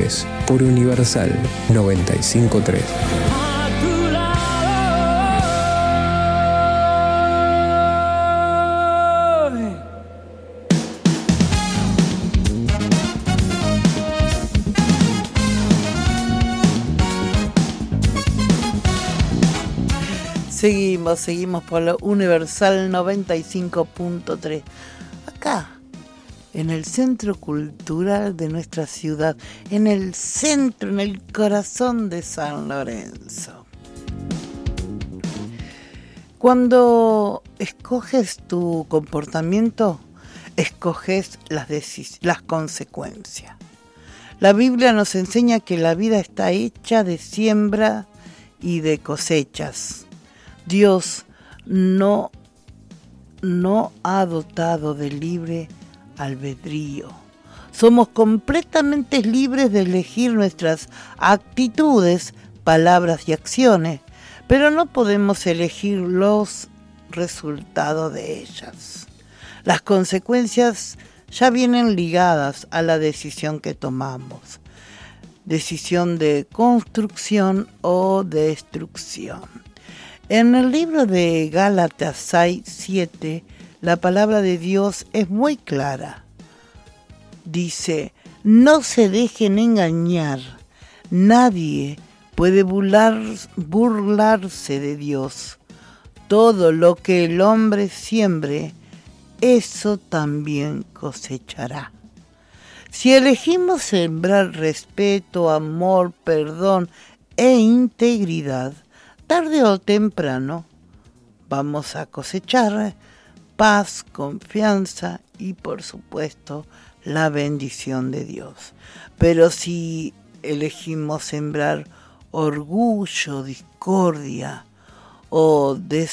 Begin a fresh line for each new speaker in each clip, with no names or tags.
Flores por Universal 95.3.
Seguimos por la Universal 95.3. Acá, en el centro cultural de nuestra ciudad, en el centro, en el corazón de San Lorenzo. Cuando escoges tu comportamiento, escoges las consecuencias. La Biblia nos enseña que la vida está hecha de siembra y de cosechas. Dios no ha dotado de libre albedrío. Somos completamente libres de elegir nuestras actitudes, palabras y acciones, pero no podemos elegir los resultados de ellas. Las consecuencias ya vienen ligadas a la decisión que tomamos. Decisión de construcción o destrucción. En el libro de Gálatas 6:7, la palabra de Dios es muy clara. Dice, no se dejen engañar, nadie puede burlarse de Dios. Todo lo que el hombre siembre, eso también cosechará. Si elegimos sembrar respeto, amor, perdón e integridad, tarde o temprano vamos a cosechar paz, confianza y, por supuesto, la bendición de Dios. Pero si elegimos sembrar orgullo, discordia o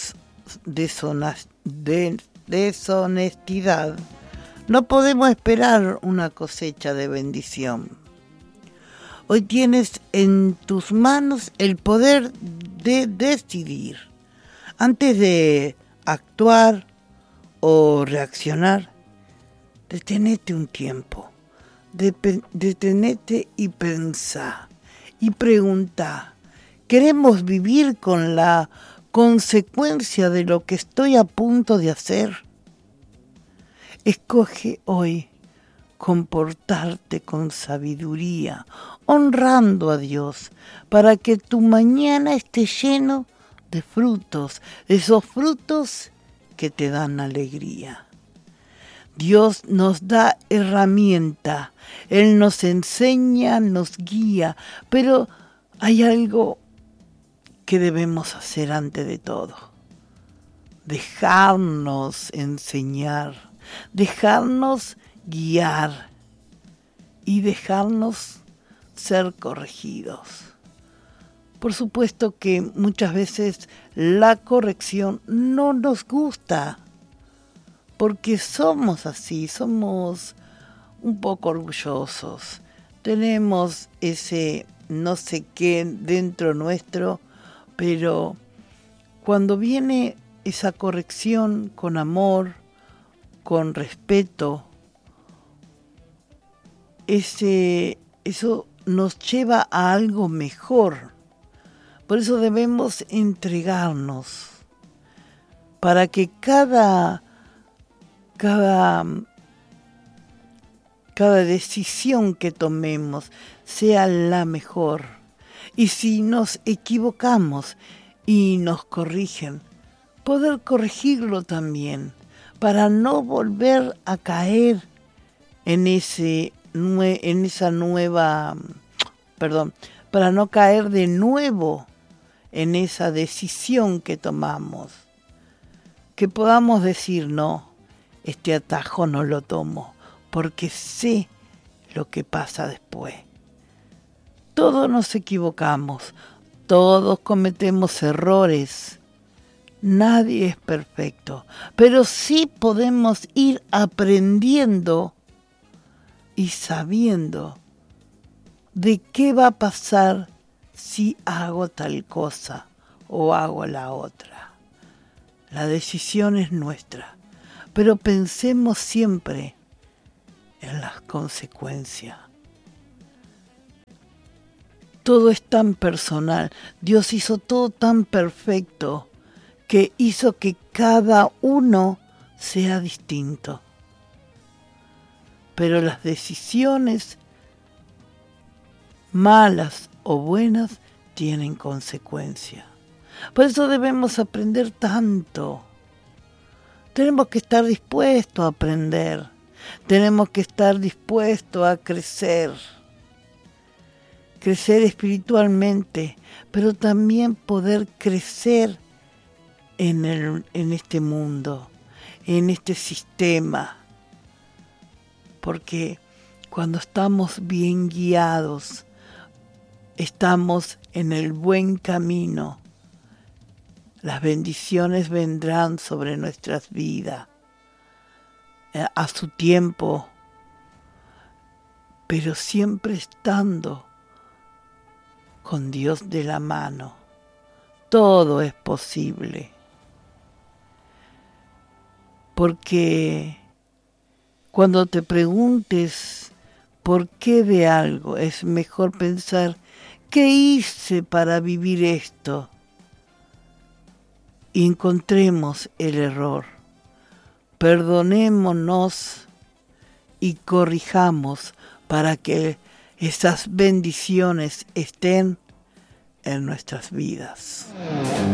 deshonestidad, no podemos esperar una cosecha de bendición. Hoy tienes en tus manos el poder de decidir. Antes de actuar o reaccionar, detenete un tiempo. Detenete y pensá. Y pregunta, ¿queremos vivir con la consecuencia de lo que estoy a punto de hacer? Escoge hoy comportarte con sabiduría, honrando a Dios, para que tu mañana esté lleno de frutos, de esos frutos que te dan alegría. Dios nos da herramienta, Él nos enseña, nos guía, pero hay algo que debemos hacer antes de todo. Dejarnos enseñar, dejarnos guiar y dejarnos ser corregidos. Por supuesto que muchas veces la corrección no nos gusta, porque somos así, somos un poco orgullosos. Tenemos ese no sé qué dentro nuestro, pero cuando viene esa corrección con amor, con respeto, eso nos lleva a algo mejor. Por eso debemos entregarnos para que cada decisión que tomemos sea la mejor. Y si nos equivocamos y nos corrigen, poder corregirlo también para no volver a caer para no caer de nuevo en esa decisión que tomamos. Que podamos decir, no, este atajo no lo tomo, porque sé lo que pasa después. Todos nos equivocamos, todos cometemos errores. Nadie es perfecto, pero sí podemos ir aprendiendo y sabiendo de qué va a pasar si hago tal cosa o hago la otra. La decisión es nuestra, pero pensemos siempre en las consecuencias. Todo es tan personal. Dios hizo todo tan perfecto que hizo que cada uno sea distinto. Pero las decisiones malas o buenas tienen consecuencias. Por eso debemos aprender tanto. Tenemos que estar dispuestos a aprender. Tenemos que estar dispuestos a crecer. Crecer espiritualmente, pero también poder crecer en este mundo, en este sistema. Porque cuando estamos bien guiados, estamos en el buen camino. Las bendiciones vendrán sobre nuestras vidas a su tiempo, pero siempre estando con Dios de la mano. Todo es posible. Porque cuando te preguntes por qué de algo, es mejor pensar, ¿qué hice para vivir esto? Y encontremos el error. Perdonémonos y corrijamos para que esas bendiciones estén en nuestras vidas.